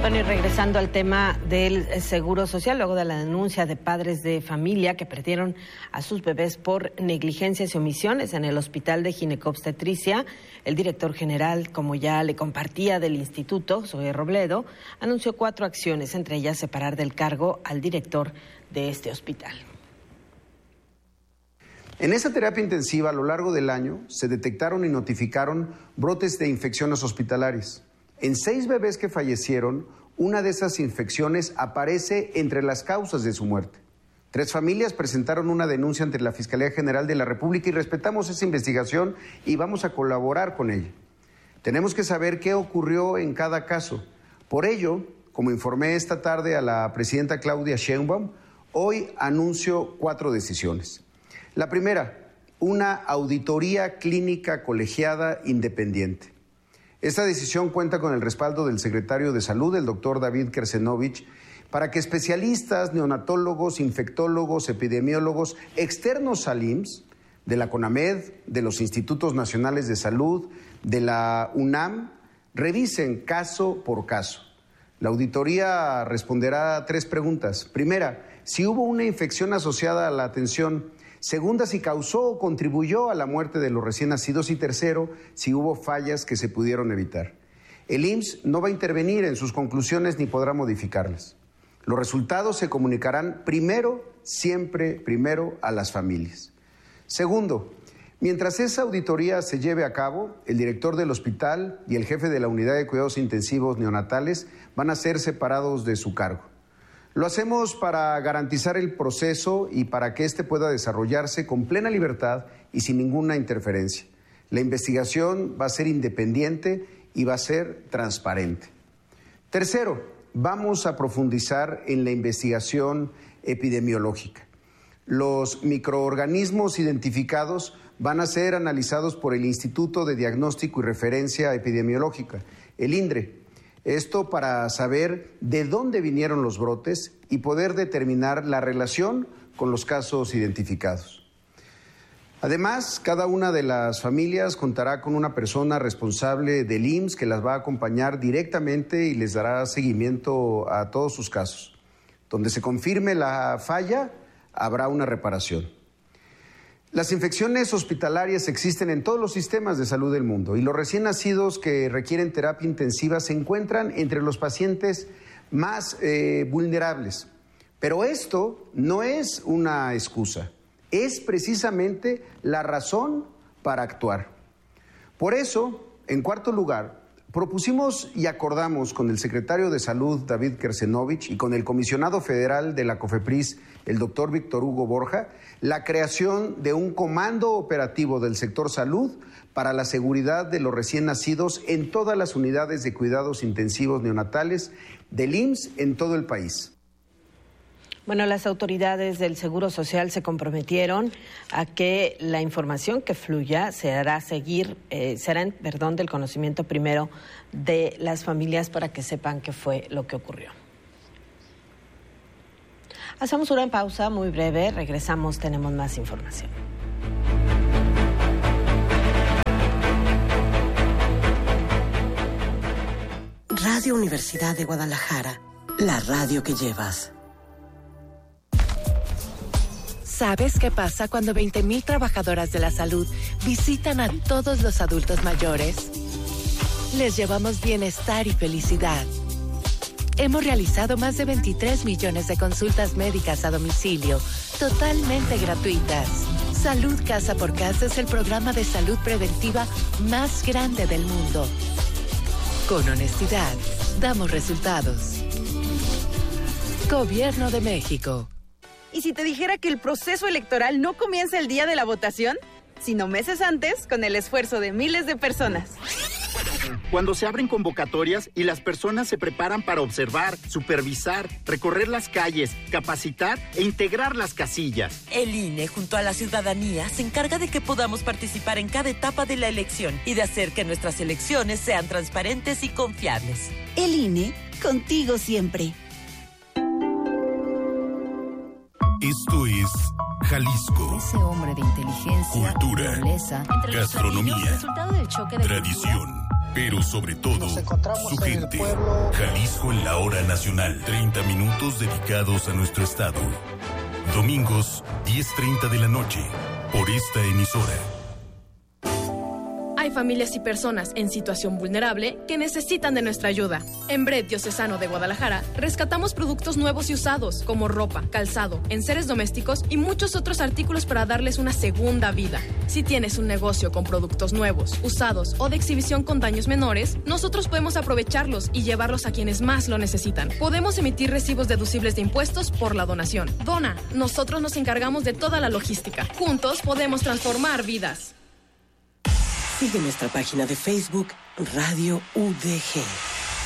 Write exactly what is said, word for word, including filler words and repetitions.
Bueno, y regresando al tema del Seguro Social, luego de la denuncia de padres de familia que perdieron a sus bebés por negligencias y omisiones en el Hospital de Ginecobstetricia, el director general, como ya le compartía del instituto, Zoe Robledo, anunció cuatro acciones, entre ellas separar del cargo al director de este hospital. En esa terapia intensiva, a lo largo del año, se detectaron y notificaron brotes de infecciones hospitalarias. En seis bebés que fallecieron, una de esas infecciones aparece entre las causas de su muerte. Tres familias presentaron una denuncia ante la Fiscalía General de la República y respetamos esa investigación y vamos a colaborar con ella. Tenemos que saber qué ocurrió en cada caso. Por ello, como informé esta tarde a la presidenta Claudia Sheinbaum, hoy anuncio cuatro decisiones. La primera, una auditoría clínica colegiada independiente. Esta decisión cuenta con el respaldo del secretario de Salud, el doctor David Kersenovich, para que especialistas, neonatólogos, infectólogos, epidemiólogos externos al I M S S, de la CONAMED, de los Institutos Nacionales de Salud, de la UNAM, revisen caso por caso. La auditoría responderá a tres preguntas. Primera, si hubo una infección asociada a la atención. Segunda, si causó o contribuyó a la muerte de los recién nacidos. Y tercero, si hubo fallas que se pudieron evitar. El I M S S no va a intervenir en sus conclusiones ni podrá modificarlas. Los resultados se comunicarán primero, siempre primero, a las familias. Segundo, mientras esa auditoría se lleve a cabo, el director del hospital y el jefe de la unidad de cuidados intensivos neonatales van a ser separados de su cargo. Lo hacemos para garantizar el proceso y para que éste pueda desarrollarse con plena libertad y sin ninguna interferencia. La investigación va a ser independiente y va a ser transparente. Tercero, vamos a profundizar en la investigación epidemiológica. Los microorganismos identificados van a ser analizados por el Instituto de Diagnóstico y Referencia Epidemiológica, el INDRE. Esto para saber de dónde vinieron los brotes y poder determinar la relación con los casos identificados. Además, cada una de las familias contará con una persona responsable del I M S S que las va a acompañar directamente y les dará seguimiento a todos sus casos. Donde se confirme la falla, habrá una reparación. Las infecciones hospitalarias existen en todos los sistemas de salud del mundo y los recién nacidos que requieren terapia intensiva se encuentran entre los pacientes más eh, vulnerables. Pero esto no es una excusa, es precisamente la razón para actuar. Por eso, en cuarto lugar, propusimos y acordamos con el secretario de Salud, David Kersenovich, y con el comisionado federal de la COFEPRIS, el doctor Víctor Hugo Borja, la creación de un comando operativo del sector salud para la seguridad de los recién nacidos en todas las unidades de cuidados intensivos neonatales del I M S S en todo el país. Bueno, las autoridades del Seguro Social se comprometieron a que la información que fluya se hará seguir, eh, será, en, perdón, del conocimiento primero de las familias para que sepan qué fue lo que ocurrió. Hacemos una pausa muy breve, regresamos, tenemos más información. Radio Universidad de Guadalajara, la radio que llevas. ¿Sabes qué pasa cuando veinte mil trabajadoras de la salud visitan a todos los adultos mayores? Les llevamos bienestar y felicidad. Hemos realizado más de veintitrés millones de consultas médicas a domicilio, totalmente gratuitas. Salud Casa por Casa es el programa de salud preventiva más grande del mundo. Con honestidad, damos resultados. Gobierno de México. ¿Y si te dijera que el proceso electoral no comienza el día de la votación, sino meses antes, con el esfuerzo de miles de personas? Cuando se abren convocatorias y las personas se preparan para observar, supervisar, recorrer las calles, capacitar e integrar las casillas. El I N E, junto a la ciudadanía, se encarga de que podamos participar en cada etapa de la elección y de hacer que nuestras elecciones sean transparentes y confiables. El I N E, contigo siempre. Esto es Jalisco. Ese hombre de inteligencia, cultura, nobleza, gastronomía, resultado del choque de tradición, pero sobre todo, su gente. Jalisco en la hora nacional. treinta minutos dedicados a nuestro estado. Domingos, diez treinta de la noche, por esta emisora. Hay familias y personas en situación vulnerable que necesitan de nuestra ayuda. En Bread Diocesano de Guadalajara, rescatamos productos nuevos y usados, como ropa, calzado, enseres domésticos y muchos otros artículos para darles una segunda vida. Si tienes un negocio con productos nuevos, usados o de exhibición con daños menores, nosotros podemos aprovecharlos y llevarlos a quienes más lo necesitan. Podemos emitir recibos deducibles de impuestos por la donación. Dona, nosotros nos encargamos de toda la logística. Juntos podemos transformar vidas. Sigue nuestra página de Facebook Radio U D G.